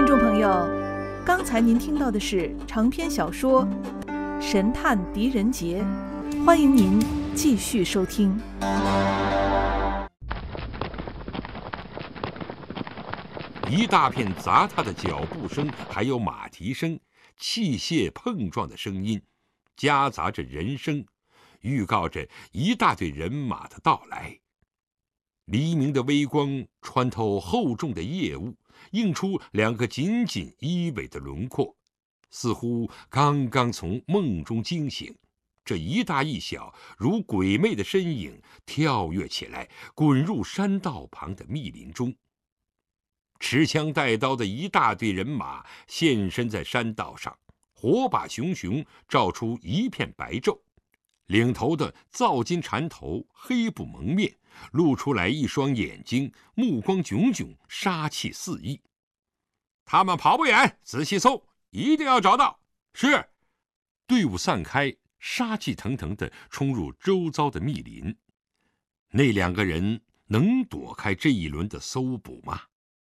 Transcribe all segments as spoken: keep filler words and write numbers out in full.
众朋友，刚才您听到的是长篇小说《神探狄仁杰》，欢迎您继续收听。 一大片杂沓的脚步声，还有马蹄声、器械碰撞的声音，夹杂着人声，预告着一大队人马的到来。黎明的微光穿透厚重的夜雾，映出两个紧紧依偎的轮廓，似乎刚刚从梦中惊醒。这一大一小如鬼魅的身影跳跃起来，滚入山道旁的密林中。持枪带刀的一大队人马现身在山道上，火把熊熊，照出一片白昼。领头的皂金缠头，黑布蒙面，露出来一双眼睛，目光炯炯，杀气四溢。他们跑不远，仔细搜，一定要找到。是。队伍散开，杀气腾腾地冲入周遭的密林。那两个人能躲开这一轮的搜捕吗？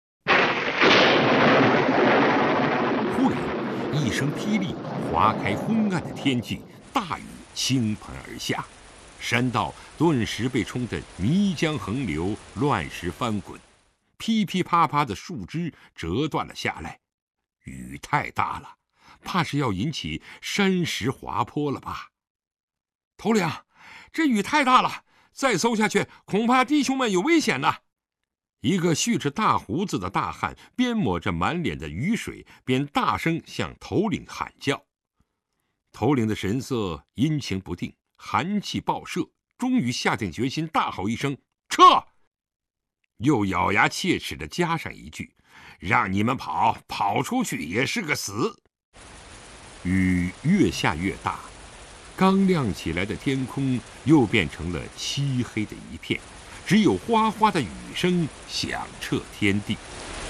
忽然一声霹雳划开昏暗的天际，大雨倾盆而下，山道顿时被冲得泥浆横流，乱石翻滚，噼噼啪啪的树枝折断了下来。雨太大了，怕是要引起山石滑坡了吧？头领，这雨太大了，再搜下去恐怕弟兄们有危险呢。一个蓄着大胡子的大汉边抹着满脸的雨水，边大声向头领喊叫。头领的神色阴晴不定，寒气暴射，终于下定决心，大吼一声：“撤！”又咬牙切齿地加上一句：“让你们跑，跑出去也是个死。”雨越下越大，刚亮起来的天空又变成了漆黑的一片，只有哗哗的雨声响彻天地。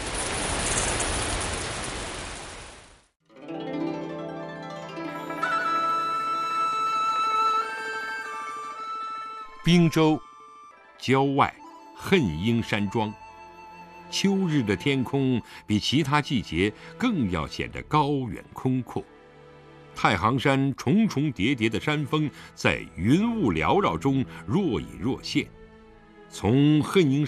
滨州郊外恨英山庄，秋日的天空比其他季节更要显得高远空阔。太行山重重叠叠的山峰在云雾缭绕中若隐若现。从恨英